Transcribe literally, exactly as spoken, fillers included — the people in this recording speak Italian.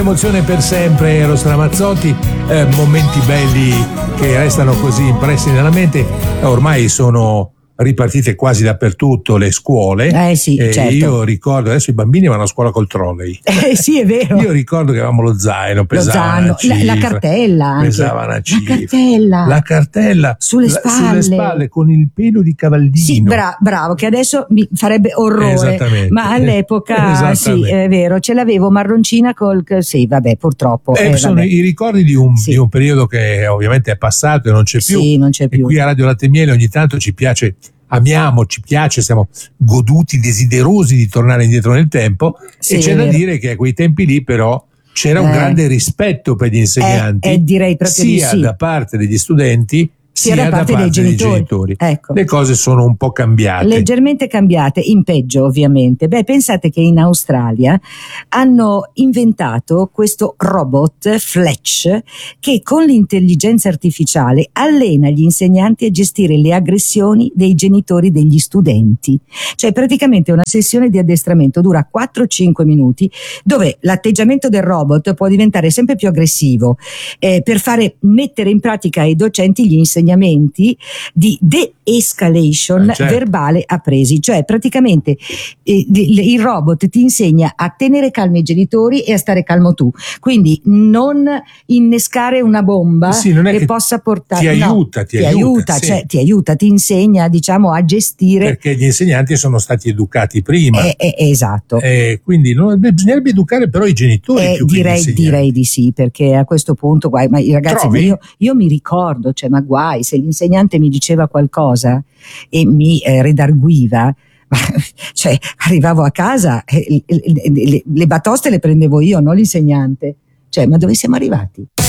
un'emozione per sempre, Eros Ramazzotti, eh, momenti belli che restano così impressi nella mente. Ormai sono ripartite quasi dappertutto le scuole. Eh sì, eh, certo. Io ricordo, adesso i bambini vanno a scuola col trolley. Eh sì, è vero. Io ricordo che avevamo lo zaino, Lo pesava zaino, una la, la cifra, cartella anche. pesava una cifra. La cartella. La cartella sulle la, spalle. sulle spalle con il pelo di cavallino. Sì, bra- bravo, che adesso mi farebbe orrore. Esattamente. Ma all'epoca sì, è vero, ce l'avevo marroncina col sì, vabbè, purtroppo. Eh, eh, sono vabbè. i ricordi di un, Sì. di un periodo che ovviamente è passato e non c'è più. Sì, non c'è E più. qui a Radio Latte e Miele ogni tanto ci piace, amiamo, ci piace, siamo goduti, desiderosi di tornare indietro nel tempo. Sì, e c'è è da vero. dire che a quei tempi lì però c'era un Eh. grande rispetto per gli insegnanti, Eh, eh, direi proprio di sia sì. da parte degli studenti Sia sia da parte dei genitori. Ecco. Le cose sono un po' cambiate. Leggermente cambiate, in peggio ovviamente. Beh, pensate che in Australia hanno inventato questo robot Fletch che con l'intelligenza artificiale allena gli insegnanti a gestire le aggressioni dei genitori degli studenti. Cioè praticamente una sessione di addestramento dura quattro cinque minuti, dove l'atteggiamento del robot può diventare sempre più aggressivo eh, per fare mettere in pratica ai docenti gli insegnamenti di de-escalation eh, certo. verbale appresi. Cioè praticamente eh, il robot ti insegna a tenere calmi i genitori e a stare calmo tu, quindi non innescare una bomba sì, non è che, che possa portare ti aiuta, no, ti, ti aiuta, aiuta, sì. cioè, ti aiuta, ti insegna, diciamo, a gestire, perché gli insegnanti sono stati educati prima. eh, eh, esatto. Eh, quindi non, bisognerebbe educare però i genitori Eh, più direi, che gli direi di sì, perché a questo punto guai, ma i ragazzi, ma io, io mi ricordo, cioè ma guai, se l'insegnante mi diceva qualcosa e mi eh, redarguiva, cioè arrivavo a casa e le, le, le batoste le prendevo io, non l'insegnante. Cioè, ma dove siamo arrivati?